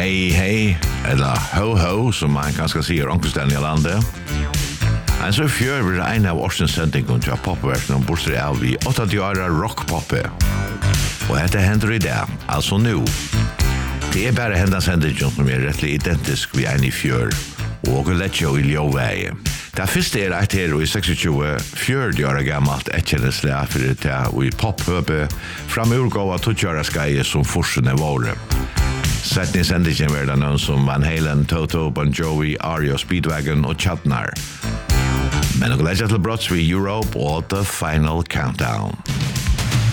Hej, eller ho, som man kanskje sier omkring i landet. En så fjør vi en av årsens sendingen til popversen og bortser av i 8 år rockpoppe. Og dette hender i dag, altså nå. Det bare hendene sendingen som rettelig identisk ved en i fjør, og Letjo i Ljøveie. Det første et her i 26 år gammelt etkjenneslig for det og i pophøpe framurgåva 20 skeie som forsene våre. Setning sendingen var det noen som Van Halen, Toto, Bon Jovi, Ario, Speedwagon og Chadnar. Men og gleder til brotts ved Europe og The Final Countdown.